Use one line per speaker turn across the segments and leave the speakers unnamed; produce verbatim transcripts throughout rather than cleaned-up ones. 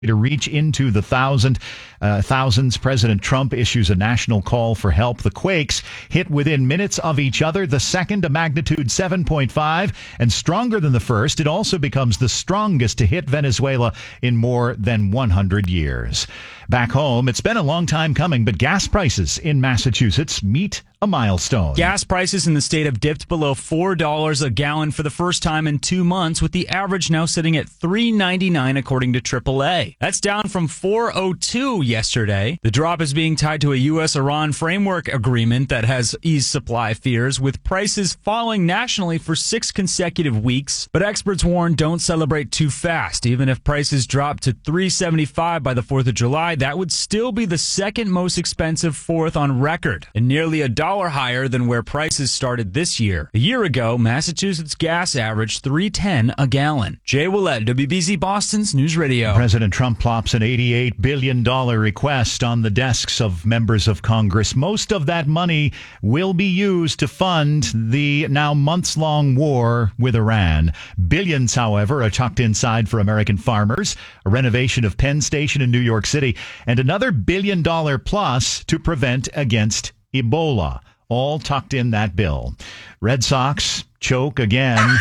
to reach into the thousand, uh, thousands. President Trump issues a national call for help. The quakes hit within minutes of each other. The second, a magnitude seven point five, and stronger than the first. It also becomes the strongest to hit Venezuela in more than one hundred years. Back home, it's been a long time coming, but gas prices in Massachusetts meet a milestone.
Gas prices in the state have dipped below four dollars a gallon for the first time in two months, with the average now sitting at three ninety-nine according to triple A. That's down from four oh two yesterday. The drop is being tied to a U S Iran framework agreement that has eased supply fears, with prices falling nationally for six consecutive weeks. But experts warn don't celebrate too fast. Even if prices drop to three seventy-five by the fourth of July, that would still be the second most expensive fourth on record, and nearly a dollar higher than where prices started this year. A year ago, Massachusetts gas averaged three ten a gallon. Jay Willett, W B Z Boston's News Radio.
President Trump plops an eighty-eight billion dollars request on the desks of members of Congress. Most of that money will be used to fund the now months-long war with Iran. Billions, however, are tucked inside for American farmers, a renovation of Penn Station in New York City, and another billion dollar plus to prevent against Ebola, all tucked in that bill. Red Sox choke again.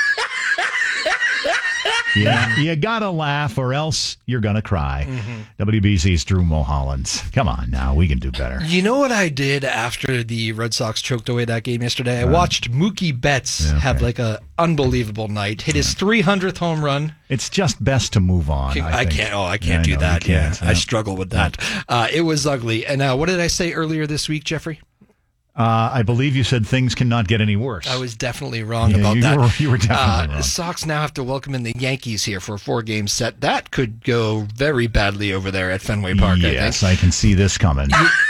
Yeah, you gotta laugh or else you're gonna cry. Mm-hmm. W B Z's Drew Mulholland. Come on now, we can do better.
You know what I did after the Red Sox choked away that game yesterday? I uh, watched Mookie Betts okay. have like a unbelievable night. Hit his three hundredth home run.
It's just best to move on.
I, I can't. Oh, I can't yeah, do I know, that. Yeah, yeah, I struggle with that. Uh, it was ugly. And uh, what did I say earlier this week, Jeffrey?
Uh, I believe you said things cannot get any worse.
I was definitely wrong
yeah,
about
you
that.
Were, you were definitely
uh,
wrong.
The Sox now have to welcome in the Yankees here for a four-game set. That could go very badly over there at Fenway Park,
yes,
I think.
I can see this coming.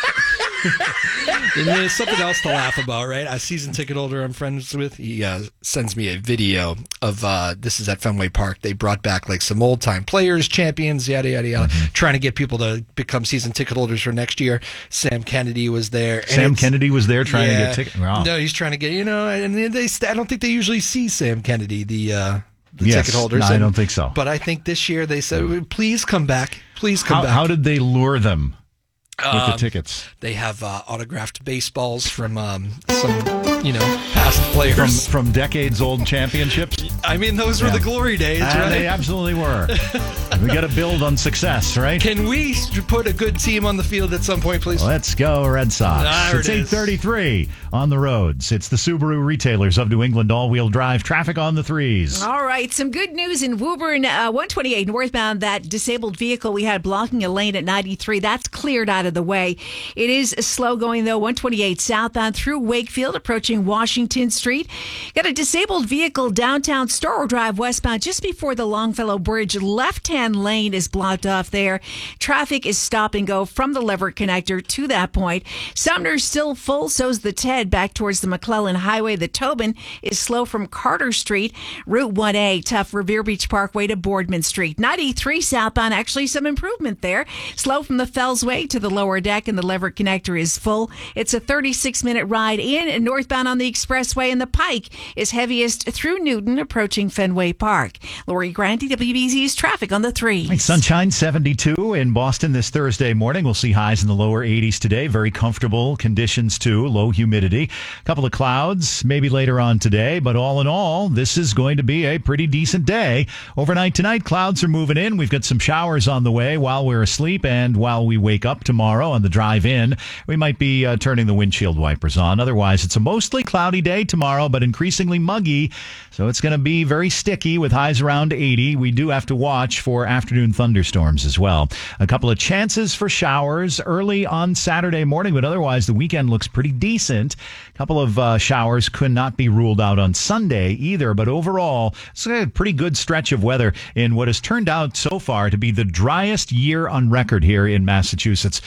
And there's something else to laugh about, right? A season ticket holder I'm friends with, he uh, sends me a video of, uh, this is at Fenway Park. They brought back like some old-time players, champions, yada, yada, yada, mm-hmm. trying to get people to become season ticket holders for next year. Sam Kennedy was there.
Sam Kennedy was there trying
yeah,
to get tickets? Wow.
No, he's trying to get, you know, and they, I don't think they usually see Sam Kennedy, the, uh, the
yes,
ticket holders.
No,
and,
I don't think so.
But I think this year they said, please come back. Please come
how,
back.
How did they lure them? With
um,
the tickets.
They have uh, autographed baseballs from um, some, you know, past players.
From, from decades-old championships?
I mean, those were yeah. the glory days,
uh,
right?
They absolutely were. We got to build on success, right?
Can we put a good team on the field at some point, please?
Let's go, Red Sox.
There
it's
it
eight thirty-three on the roads. It's the Subaru retailers of New England all-wheel drive. Traffic on the threes.
All right, some good news in Woburn, uh, one twenty-eight northbound. That disabled vehicle we had blocking a lane at ninety-three, that's cleared out of the way. It is slow going, though, one twenty-eight southbound through Wakefield, approaching Washington Street. Got a disabled vehicle downtown Storrow Drive westbound just before the Longfellow Bridge. Left-hand lane is blocked off there. Traffic is stop and go from the Leverett connector to that point. Sumner's still full, so's the Ted back towards the McClellan Highway. The Tobin is slow from Carter Street. Route one A, tough Revere Beach Parkway to Boardman Street. ninety-three southbound, actually some improvement there. Slow from the Fellsway to the lower deck, and the Leverett connector is full. It's a thirty-six minute ride in and northbound on the expressway, and the Pike is heaviest through Newton, approaching Fenway Park. Lori Grandi, W B Z's traffic on the three.
Sunshine seventy-two in Boston this Thursday morning. We'll see highs in the lower eighties today. Very comfortable conditions too. Low humidity. A couple of clouds maybe later on today, but all in all, this is going to be a pretty decent day. Overnight tonight, clouds are moving in. We've got some showers on the way while we're asleep and while we wake up tomorrow on the drive in. We might be uh, turning the windshield wipers on. Otherwise, it's a mostly cloudy day tomorrow, but increasingly muggy. So it's going to be very sticky with highs around eighty. We do have to watch for afternoon thunderstorms as well. A couple of chances for showers early on Saturday morning, but otherwise the weekend looks pretty decent. A couple of uh, showers could not be ruled out on Sunday either, but overall, it's a pretty good stretch of weather in what has turned out so far to be the driest year on record here in Massachusetts.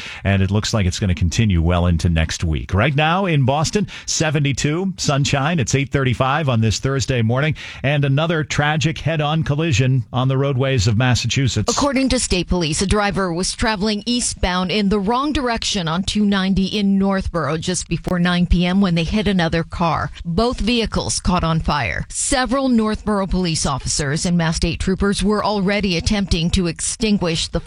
and it looks like it's going to continue well into next week. Right now in Boston, seventy-two, sunshine. It's eight thirty-five on this Thursday morning, and another tragic head-on collision on the roadways of Massachusetts.
According to state police, a driver was traveling eastbound in the wrong direction on two ninety in Northborough just before nine p.m. when they hit another car. Both vehicles caught on fire. Several Northborough police officers and Mass State troopers were already attempting to extinguish the